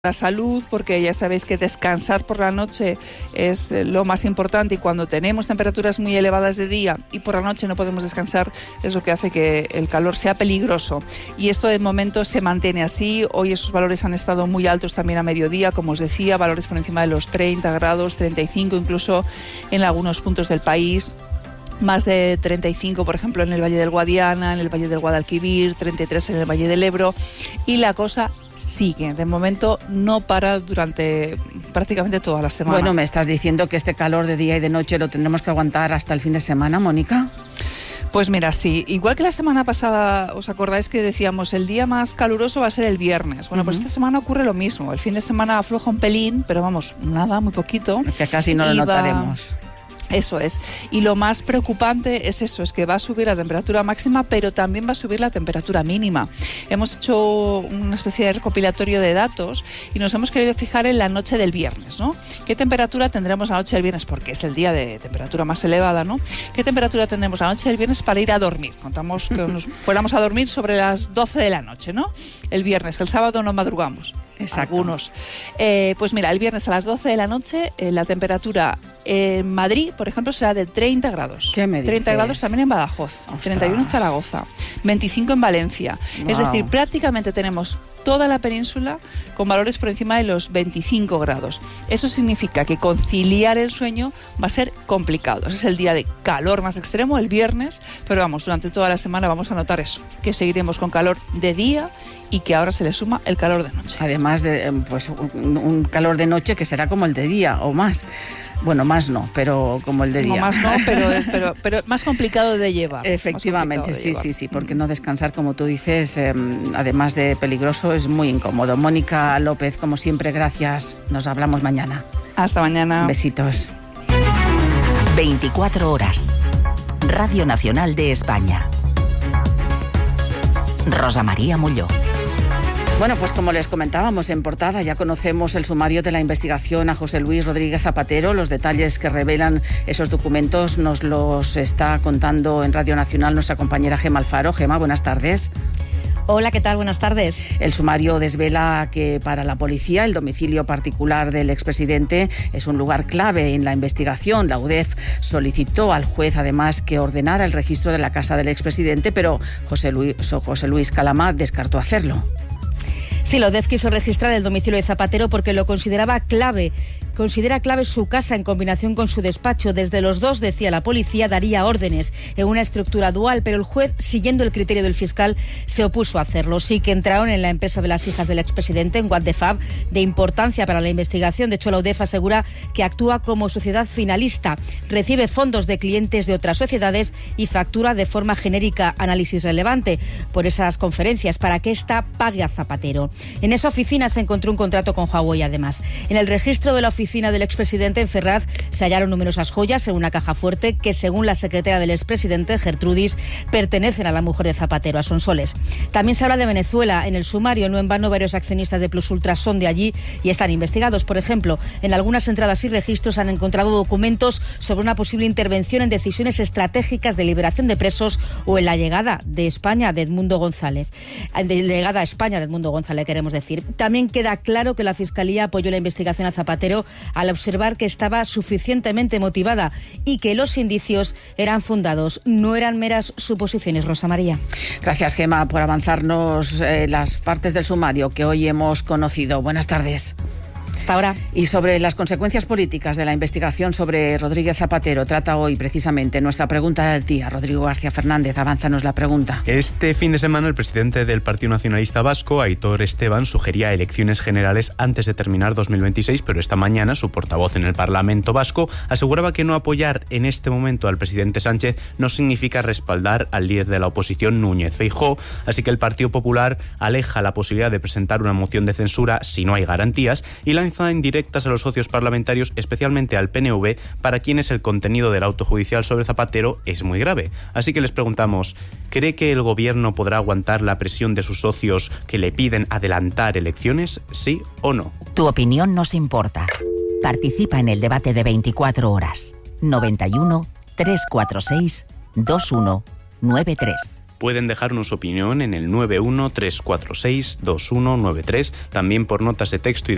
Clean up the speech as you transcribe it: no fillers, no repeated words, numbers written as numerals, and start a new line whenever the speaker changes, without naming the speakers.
la salud, porque ya sabéis que descansar por la noche es lo más importante, y cuando tenemos temperaturas muy elevadas de día y por la noche no podemos descansar, es lo que hace que el calor sea peligroso. Y esto de momento se mantiene así. Hoy esos valores han estado muy altos también a mediodía, como os decía, valores por encima de los 30 grados, 35 incluso en algunos puntos del país. Más de 35, por ejemplo, en el Valle del Guadiana, en el Valle del Guadalquivir, 33 en el Valle del Ebro, y la cosa sigue. De momento no para durante prácticamente toda la semana.
Bueno, me estás diciendo que este calor de día y de noche lo tendremos que aguantar hasta el fin de semana, Mónica.
Pues mira, sí, igual que la semana pasada, ¿os acordáis que decíamos el día más caluroso va a ser el viernes? Bueno, pues esta semana ocurre lo mismo. El fin de semana afloja un pelín, pero vamos, nada, muy poquito.
Que casi no lo notaremos.
Eso es. Y lo más preocupante es eso, es que va a subir la temperatura máxima, pero también va a subir la temperatura mínima. Hemos hecho una especie de recopilatorio de datos y nos hemos querido fijar en la noche del viernes, ¿no? ¿Qué temperatura tendremos la noche del viernes? Porque es el día de temperatura más elevada, ¿no? ¿Qué temperatura tendremos la noche del viernes para ir a dormir? Contamos que nos fuéramos a dormir sobre las 12 de la noche, ¿no? El viernes, el sábado no madrugamos.
Exacto.
Algunos. Pues mira, el viernes a las 12 de la noche la temperatura en Madrid, por ejemplo, será de 30 grados.
¿Qué me dices?
30 grados también en Badajoz.
¡Ostras!
31 en Zaragoza. 25 en Valencia.
Wow.
Es decir, prácticamente tenemos toda la península con valores por encima de los 25 grados. Eso significa que conciliar el sueño va a ser complicado. Ese es el día de calor más extremo, el viernes, pero vamos, durante toda la semana vamos a notar eso, que seguiremos con calor de día y que ahora se le suma el calor de noche.
Además de pues un calor de noche que será como el de día o más. Bueno, más no, pero como el de día.
No, más no, pero más complicado de llevar.
Efectivamente, sí, porque no descansar, como tú dices, además de peligroso, es muy incómodo. Mónica López, como siempre, gracias. Nos hablamos mañana.
Hasta mañana.
Besitos.
24 horas. Radio Nacional de España. Rosa María Molló.
Bueno, pues como les comentábamos en portada, ya conocemos el sumario de la investigación a José Luis Rodríguez Zapatero. Los detalles que revelan esos documentos nos los está contando en Radio Nacional nuestra compañera Gemma Alfaro. Gemma, buenas tardes.
Hola, ¿qué tal? Buenas tardes.
El sumario desvela que para la policía el domicilio particular del expresidente es un lugar clave en la investigación. La UDEF solicitó al juez además que ordenara el registro de la casa del expresidente, pero José Luis Calama descartó hacerlo.
Sí, la UDEF quiso registrar el domicilio de Zapatero porque lo considera clave su casa en combinación con su despacho. Desde los dos, decía la policía, daría órdenes en una estructura dual, pero el juez, siguiendo el criterio del fiscal, se opuso a hacerlo. Sí que entraron en la empresa de las hijas del expresidente, en What the Fab, de importancia para la investigación. De hecho, la UDEF asegura que actúa como sociedad finalista, recibe fondos de clientes de otras sociedades y factura de forma genérica análisis relevante por esas conferencias para que ésta pague a Zapatero. En esa oficina se encontró un contrato con Huawei, además. En el registro de la oficina del expresidente en Ferraz se hallaron numerosas joyas en una caja fuerte que, según la secretaria del expresidente, Gertrudis, pertenecen a la mujer de Zapatero, a Sonsoles. También se habla de Venezuela en el sumario. No en vano, varios accionistas de Plus Ultra son de allí y están investigados. Por ejemplo, en algunas entradas y registros han encontrado documentos sobre una posible intervención en decisiones estratégicas de liberación de presos o en la llegada de España de Edmundo González. Llegada a España de Edmundo González, queremos decir. También queda claro que la Fiscalía apoyó la investigación a Zapatero al observar que estaba suficientemente motivada y que los indicios eran fundados, no eran meras suposiciones. Rosa María.
Gracias, Gemma, por avanzarnos las partes del sumario que hoy hemos conocido. Buenas tardes.
Hasta ahora.
Y sobre las consecuencias políticas de la investigación sobre Rodríguez Zapatero trata hoy precisamente nuestra pregunta del día. Rodrigo García Fernández, avánzanos la pregunta.
Este fin de semana el presidente del Partido Nacionalista Vasco, Aitor Esteban, sugería elecciones generales antes de terminar 2026, pero esta mañana su portavoz en el Parlamento Vasco aseguraba que no apoyar en este momento al presidente Sánchez no significa respaldar al líder de la oposición, Núñez Feijóo, así que el Partido Popular aleja la posibilidad de presentar una moción de censura si no hay garantías y lanza indirectas a los socios parlamentarios, especialmente al PNV, para quienes el contenido del auto judicial sobre Zapatero es muy grave. Así que les preguntamos, ¿cree que el gobierno podrá aguantar la presión de sus socios que le piden adelantar elecciones, sí o no?
Tu opinión nos importa. Participa en el debate de 24 horas. 91 346 2193.
Pueden dejarnos su opinión en el 91 346 2193, también por notas de texto y de